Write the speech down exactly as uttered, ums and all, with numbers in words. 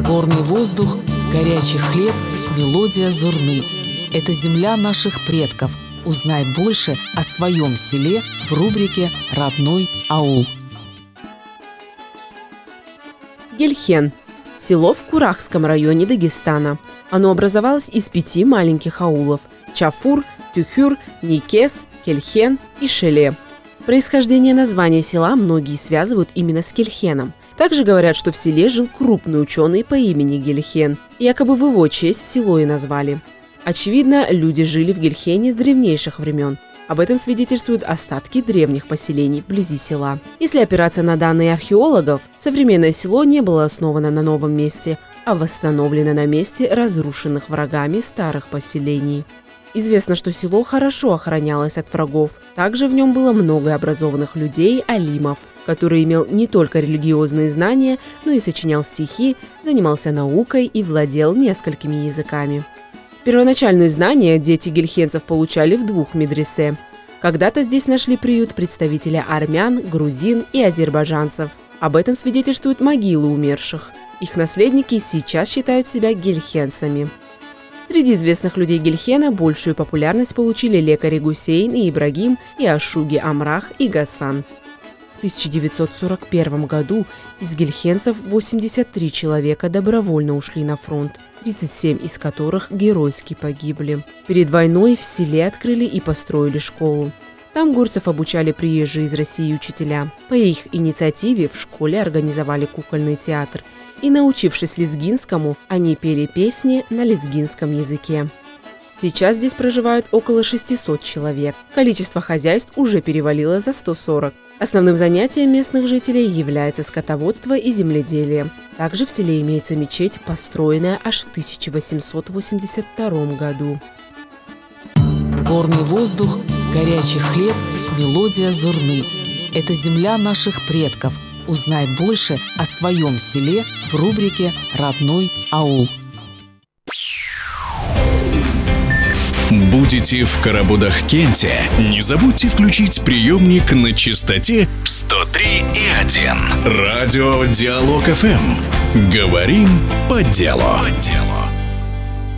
Горный воздух, горячий хлеб, мелодия зурны. Это земля наших предков. Узнай больше о своем селе в рубрике «Родной аул». Гельхен – село в Курахском районе Дагестана. Оно образовалось из пяти маленьких аулов – Чафур, Тюхюр, Никес, Кельхен и Шеле. Происхождение названия села многие связывают именно с Кельхеном. Также говорят, что в селе жил крупный ученый по имени Гельхен. Якобы в его честь село и назвали. Очевидно, люди жили в Гельхене с древнейших времен. Об этом свидетельствуют остатки древних поселений вблизи села. Если опираться на данные археологов, современное село не было основано на новом месте, а восстановлено на месте разрушенных врагами старых поселений. Известно, что село хорошо охранялось от врагов. Также в нем было много образованных людей, алимов, который имел не только религиозные знания, но и сочинял стихи, занимался наукой и владел несколькими языками. Первоначальные знания дети гельхенцев получали в двух медресе. Когда-то здесь нашли приют представители армян, грузин и азербайджанцев. Об этом свидетельствуют могилы умерших. Их наследники сейчас считают себя гельхенцами. Среди известных людей Гельхена большую популярность получили лекари Гусейн и Ибрагим и ашуги Амрах и Гасан. В тысяча девятьсот сорок первом году из гельхенцев восемьдесят три человека добровольно ушли на фронт, тридцать семь из которых геройски погибли. Перед войной в селе открыли и построили школу. Там горцев обучали приезжие из России учителя. По их инициативе в школе организовали кукольный театр, и, научившись лезгинскому, они пели песни на лезгинском языке. Сейчас здесь проживают около шестисот человек. Количество хозяйств уже перевалило за сто сорок. Основным занятием местных жителей является скотоводство и земледелие. Также в селе имеется мечеть, построенная аж в тысяча восемьсот восемьдесят втором году. Горный воздух, горячий хлеб, мелодия зурны. Это земля наших предков. Узнай больше о своем селе в рубрике «Родной аул». Будете в Карабудах-Кенте? Не забудьте включить приемник на частоте сто три и один. Радио Диалог эф эм. Говорим по делу. По делу.